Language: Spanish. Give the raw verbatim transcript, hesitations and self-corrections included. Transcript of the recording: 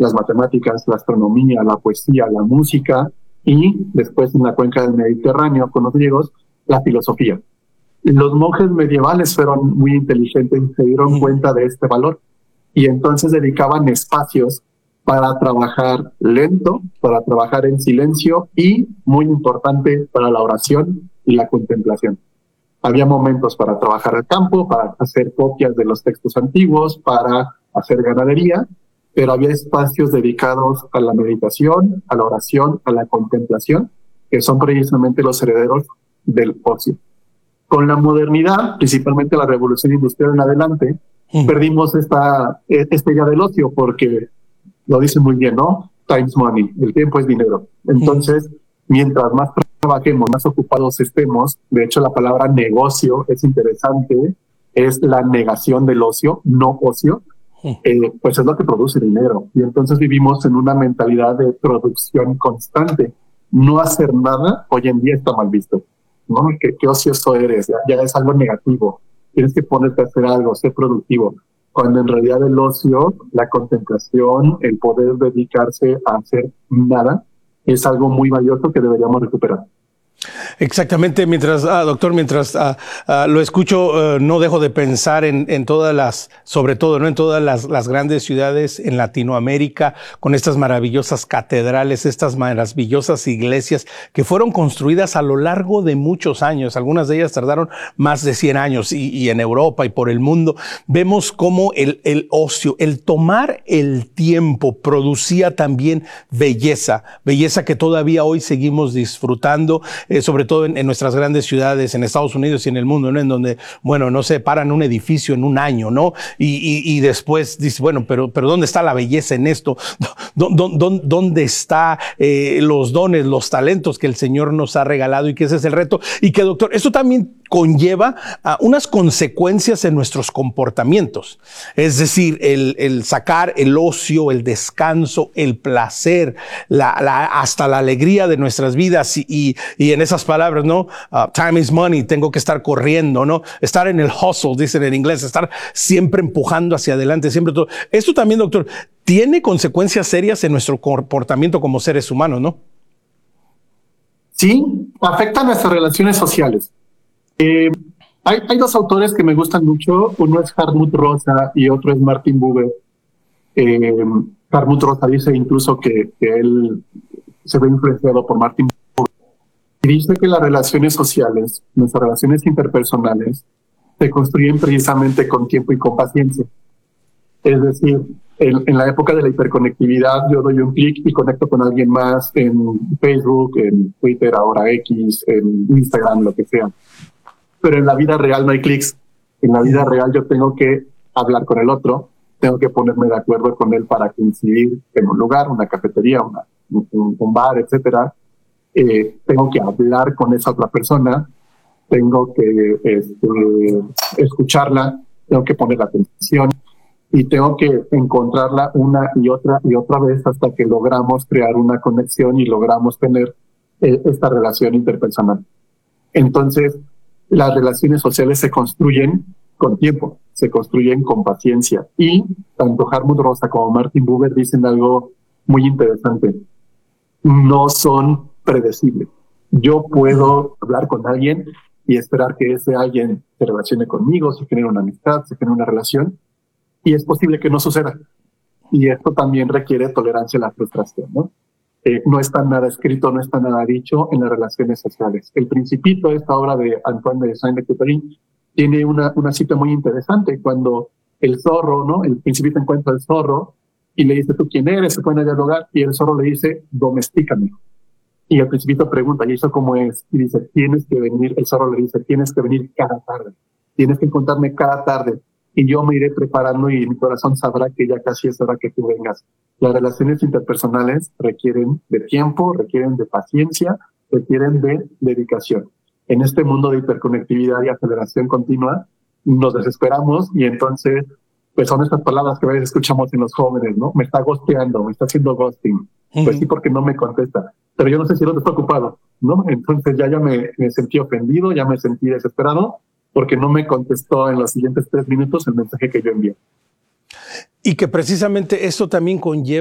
las matemáticas, la astronomía, la poesía, la música y después en la cuenca del Mediterráneo con los griegos, la filosofía. Los monjes medievales fueron muy inteligentes y se dieron cuenta de este valor y entonces dedicaban espacios para trabajar lento, para trabajar en silencio y, muy importante, para la oración y la contemplación. Había momentos para trabajar al campo, para hacer copias de los textos antiguos, para hacer ganadería, pero había espacios dedicados a la meditación, a la oración, a la contemplación, que son precisamente los herederos del ocio. Con la modernidad, principalmente la revolución industrial en adelante, mm. perdimos esta, esta idea del ocio porque lo dice muy bien, ¿no? Time's money, el tiempo es dinero. Entonces, mm. mientras más trabajemos, más ocupados estemos, de hecho la palabra negocio es interesante, es la negación del ocio, no ocio, mm. eh, pues es lo que produce dinero. Y entonces vivimos en una mentalidad de producción constante. No hacer nada hoy en día está mal visto. ¿No? ¿Qué, qué ocioso eres? Ya, ya es algo negativo. Tienes que ponerte a hacer algo, ser productivo. Cuando en realidad el ocio, la contemplación, el poder dedicarse a hacer nada, es algo muy valioso que deberíamos recuperar. Exactamente, mientras, ah, doctor, mientras ah, ah, lo escucho, uh, no dejo de pensar en, en todas las, sobre todo, ¿no? En todas las, las grandes ciudades en Latinoamérica, con estas maravillosas catedrales, estas maravillosas iglesias que fueron construidas a lo largo de muchos años. Algunas de ellas tardaron más de cien años y, y en Europa y por el mundo. Vemos cómo el, el ocio, el tomar el tiempo producía también belleza, belleza que todavía hoy seguimos disfrutando. Eh, sobre todo en, en nuestras grandes ciudades, en Estados Unidos y en el mundo, ¿no? En donde, bueno, no se paran un edificio en un año, ¿no? Y, y, y después dice, bueno, pero, pero ¿dónde está la belleza en esto? ¿Dó, dó, ¿Dónde están eh, los dones, los talentos que el Señor nos ha regalado? Y que ese es el reto. Y que, doctor, esto también conlleva uh, unas consecuencias en nuestros comportamientos. Es decir, el, el sacar el ocio, el descanso, el placer, la, la, hasta la alegría de nuestras vidas y, y, y en esas palabras, ¿no? Uh, time is money, tengo que estar corriendo, ¿no? Estar en el hustle, dicen en inglés, estar siempre empujando hacia adelante, siempre todo. Esto también, doctor, tiene consecuencias serias en nuestro comportamiento como seres humanos, ¿no? Sí, afecta nuestras relaciones sociales. Eh, hay, hay dos autores que me gustan mucho, uno es Hartmut Rosa y otro es Martin Buber. Eh, Hartmut Rosa dice incluso que, que él se ve influenciado por Martin Buber y dice que las relaciones sociales, nuestras relaciones interpersonales, se construyen precisamente con tiempo y con paciencia. Es decir, en, en la época de la hiperconectividad yo doy un clic y conecto con alguien más en Facebook, en Twitter, ahora X, en Instagram, lo que sea. Pero en la vida real no hay clics. En la vida real yo tengo que hablar con el otro, tengo que ponerme de acuerdo con él para coincidir en un lugar, una cafetería, una, un, un bar, etcétera. Eh, tengo que hablar con esa otra persona, tengo que este, escucharla, tengo que poner atención y tengo que encontrarla una y otra y otra vez hasta que logramos crear una conexión y logramos tener eh, esta relación interpersonal. Entonces, las relaciones sociales se construyen con tiempo, se construyen con paciencia. Y tanto Hartmut Rosa como Martin Buber dicen algo muy interesante. No son predecibles. Yo puedo hablar con alguien y esperar que ese alguien se relacione conmigo, se genere una amistad, se genere una relación, y es posible que no suceda. Y esto también requiere tolerancia a la frustración, ¿no? Eh, no está nada escrito, no está nada dicho en las relaciones sociales. El Principito, esta obra de Antoine de Saint-Exupéry, tiene una, una cita muy interesante cuando el zorro, ¿no? El Principito encuentra al zorro y le dice, ¿tú quién eres? Se pueden dialogar y el zorro le dice, domestícame. Y el Principito pregunta, ¿y eso cómo es? Y dice, tienes que venir, el zorro le dice, tienes que venir cada tarde, tienes que encontrarme cada tarde y yo me iré preparando y mi corazón sabrá que ya casi es hora que tú vengas. Las relaciones interpersonales requieren de tiempo, requieren de paciencia, requieren de dedicación. En este mundo de hiperconectividad y aceleración continua, nos desesperamos y entonces, pues son estas palabras que a veces escuchamos en los jóvenes, ¿no? Me está ghosteando, me está haciendo ghosting. Uh-huh. Pues sí, porque no me contesta. Pero yo no sé si no está ocupado, ¿no? Entonces ya, ya me, me sentí ofendido, ya me sentí desesperado, porque no me contestó en los siguientes tres minutos el mensaje que yo envié. Y que precisamente esto también conlleva